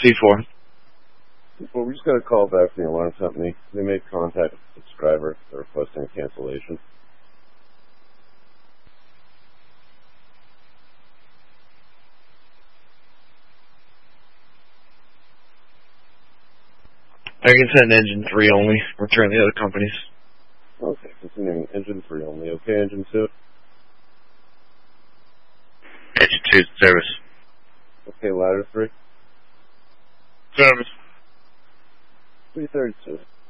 C4. Well, we just got a call back from the alarm company. They made contact with the subscriber. They're requesting a cancellation. I can send engine 3 only. Return the other companies. Okay, continuing engine 3 only. Okay, engine 2? Engine 2's service. Okay, ladder 3? Service. 332.